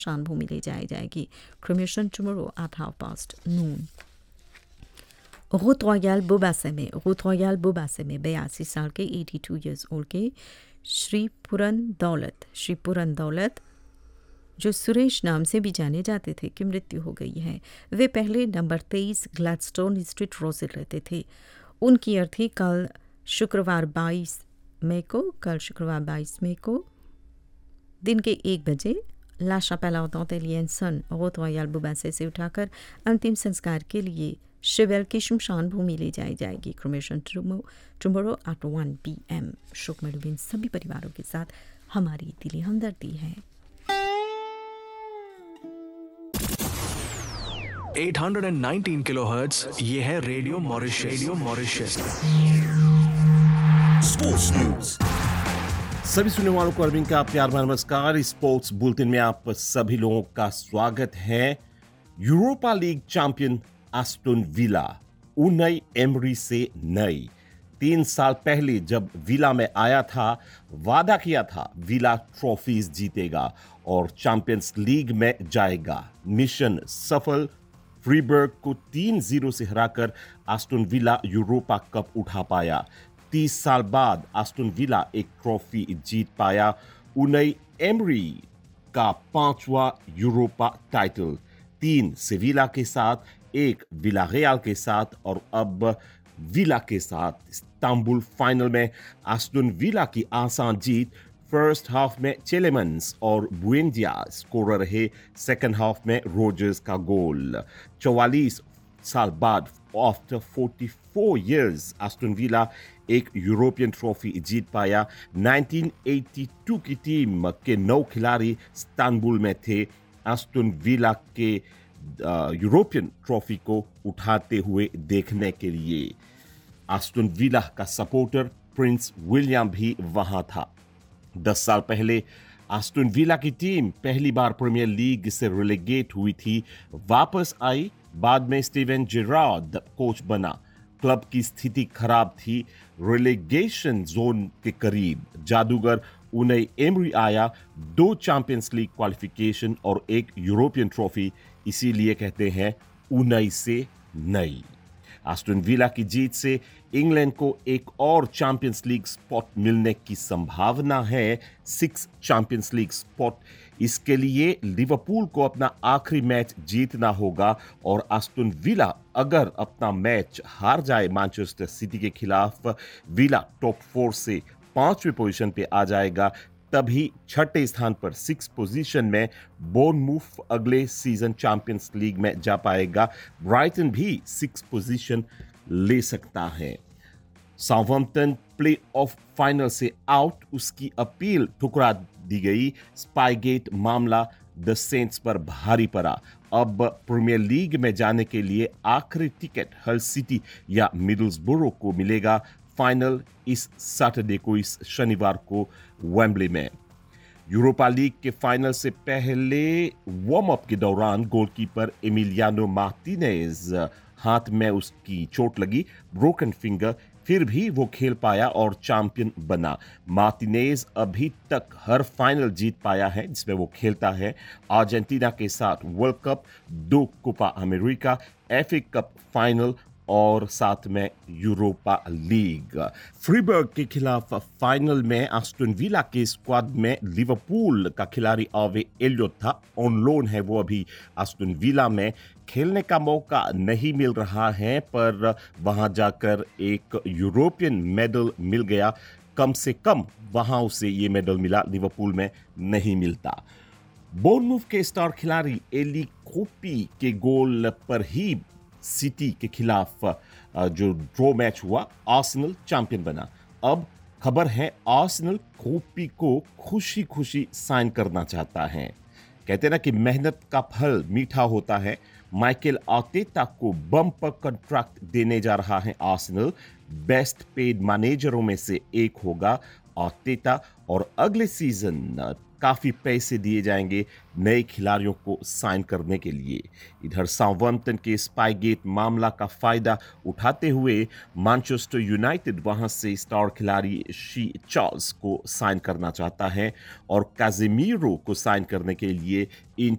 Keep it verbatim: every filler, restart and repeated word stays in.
शमशान भूमि ले जाई जाएगी। Cremation tomorrow at half past noon. Root royal बोबासे में रूट रॉयल बोबासे में बयासी साल के बयासी ईयर्स ओल्ड के श्री पुरन दौलत श्री पुरन दौलत जो सुरेश नाम से भी जाने जाते थे की मृत्यु हो गई है। वे पहले नंबर तेईस ग्लैडस्टोन स्ट्रीट रोजिल रहते थे। उनकी अर्थी कल शुक्रवार बाईस मई को कल शुक्रवार बाईस मई को दिन के एक बजे ला शापेला ऑटेलियनसन रूट रॉयल बोबासे से उठाकर अंतिम संस्कार के लिए शिवेल की शमशान भूमि ले जाई जाएगी। Cremation tomorrow at one P M. शोक में डूबे सभी परिवारों के साथ हमारी दिली हमदर्दी है। आठ सौ उन्नीस किलोहर्ट्ज़ ये है radio Mauritius radio Mauritius. Sports news. सभी सुनने वालों को अरविंद का प्यार भरा नमस्कार। स्पोर्ट्स बुलेटिन में आप सभी लोगों का स्वागत है। Europa league champion Aston villa उनई emery से नई। तीन साल पहले जब विला में आया था वादा किया था विला ट्रॉफीज जीतेगा और चैंपियंस लीग में जाएगा। मिशन सफल। फ्रीबर्ग को तीन जीरो से हराकर एस्टन विला यूरोपा कप उठा पाया। तीस साल बाद एस्टन विला एक ट्रॉफी जीत पाया। उनई एमरी का पांचवा यूरोपा टाइटल, तीन सेविला के साथ, एक विलारियल के साथ और अब विला के साथ। इस्तांबुल फाइनल में एस्टन विला की आसान जीत। फर्स्ट हाफ में चेलेमंस और बुएंडिया स्कोरर रहे। सेकंड हाफ में रोजर्स का गोल। चौवालीस साल बाद आफ्टर चौवालीस इयर्स एस्टन विला एक यूरोपियन ट्रॉफी जीत पाया। उन्नीस सौ बयासी की टीम के नौ खिलाड़ी इस्तांबुल में थे एस्टन विला के यूरोपियन ट्रॉफी को उठाते हुए देखने के लिए। एस्टन विला का सपोर्टर प्रिंस विलियम भी वहां था। दस साल पहले एस्टन विला की टीम पहली बार प्रीमियर लीग से रिलेगेट हुई थी, वापस आई। बाद में स्टीवन जेरार्ड कोच बना। क्लब की स्थिति खराब थी, रिलेगेशन जोन के करीब। जादूगर उनई एमरी आया, दो चैंपियंस लीग क्वालिफिकेशन और एक यूरोपियन ट्रॉफी, इसीलिए कहते हैं उनई से नई। एस्टन विला की जीत से इंग्लैंड को एक और चैंपियंस लीग स्पॉट मिलने की संभावना है। Six champions league spot. इसके लिए लिवरपूल को अपना आखिरी मैच जीतना होगा और एस्टन विला अगर अपना मैच हार जाए मैनचेस्टर सिटी के खिलाफ, विला टॉप फोर से पांचवें पोजीशन पे आ जाएगा। तभी छठे स्थान पर सिक्स पोजीशन में बोर्नमूथ अगले सीजन चैंपियंस लीग में जा पाएगा। ब्राइटन भी सिक्स पोजीशन ले सकता है। साउथहैम्पटन प्ले ऑफ फाइनल से आउट, उसकी अपील ठुकरा दी गई। स्पाईगेट मामला द सेंट्स पर भारी पड़ा। अब प्रीमियर लीग में जाने के लिए आखिरी टिकट हल सिटी या मिडलसब्रो को मिलेगा। फाइनल इस सैटरडे को, इस शनिवार को वेम्बली में। यूरोपा लीग के फाइनल से पहले वार्म अप के दौरान गोलकीपर एमिलियानो मार्टिनेज हाथ में उसकी चोट लगी, ब्रोकन फिंगर, फिर भी वो खेल पाया और चैंपियन बना। मार्टिनेज अभी तक हर फाइनल जीत पाया है जिसमें वो खेलता है। अर्जेंटीना के साथ वर्ल्ड कप, दो Copa America, F A cup final और साथ में यूरोपा लीग। फ्रीबर्ग के खिलाफ फाइनल में एस्टन विला के स्क्वाड में लिवरपूल का खिलाड़ी आवे एलियट था। ऑन लोन है वो अभी एस्टन विला में। खेलने का मौका नहीं मिल रहा है, पर वहां जाकर एक यूरोपियन मेडल मिल गया। कम से कम वहां उसे ये मेडल मिला, लिवरपूल में नहीं मिलता। बोर्नमूथ के स्टार खिलाड़ी एली कोपी के गोल पर ही सिटी के खिलाफ जो ड्रॉ मैच हुआ, आर्सेनल चैंपियन बना। अब खबर है आर्सेनल कोपी को खुशी खुशी साइन करना चाहता है। कहते ना कि मेहनत का फल मीठा होता है। माइकल आर्टेटा को बम्पर कॉन्ट्रैक्ट देने जा रहा है आर्सेनल। बेस्ट पेड मैनेजरों में से एक होगा आर्टेटा और अगले सीजन काफी पैसे दिए जाएंगे नए खिलाड़ियों को साइन करने के लिए। इधर साउथहैम्पटन के स्पाईगेट मामला का फायदा उठाते हुए मैनचेस्टर यूनाइटेड वहां से स्टार खिलाड़ी शी चार्ल्स को साइन करना चाहता है और काजेमीरो को साइन करने के लिए इन